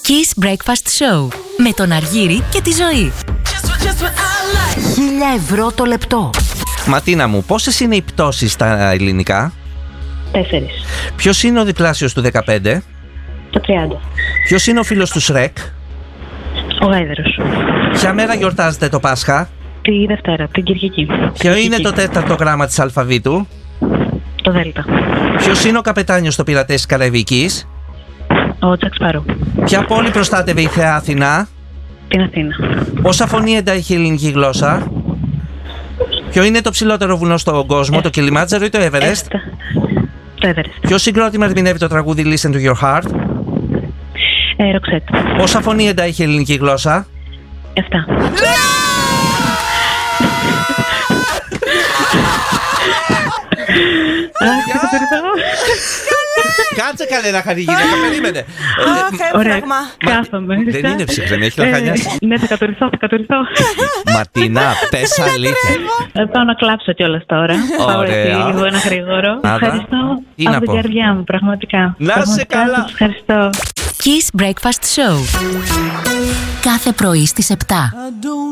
Kiss Breakfast Show με τον Αργύρη και τη Ζωή. 1.000 ευρώ το λεπτό. Ματίνα μου, πόσες είναι οι πτώσεις στα ελληνικά? 4. Ποιος είναι ο διπλάσιος του 15? Το 30. Ποιος είναι ο φίλος του Σρεκ? Ο Γάιδερος. Ποια μέρα γιορτάζεται το Πάσχα? Τη Δευτέρα, την Κυριακή. Ποιο είναι το τέταρτο γράμμα της αλφαβήτου? Το Δέλτα. Ποιος είναι ο καπετάνιος στο πειρατές της Καραϊβικής? Ο Τζακ Σπάρο. Ποια πόλη προστάτευε η Θεά Αθηνά? Την Αθήνα. Πόσα φωνήεντα έχει η ελληνική γλώσσα? Ποιο είναι το ψηλότερο βουνό στον κόσμο, το Κιλιμάντζαρο ή το Everest? Το Everest. Ποιο συγκρότημα ερμηνεύει το τραγούδι Listen to Your Heart? Ροξέτ. Πόσα φωνήεντα έχει η ελληνική γλώσσα? 7. Κάτσε καλέ να χαρηγεί, δεν περίμενε. Ωραία, κάθομαι. Δεν είναι ψυχρή, έχει λαχανιάσει. Ναι, θα κατορθώ. Ματίνα, πες αλήθεια. Πάω να κλάψω κιόλας τώρα. Πάω λίγο ένα γρήγορο. Ευχαριστώ από την καρδιά μου, πραγματικά. Να σε καλά. Ευχαριστώ. Kiss Breakfast Show. Κάθε πρωί στις 7.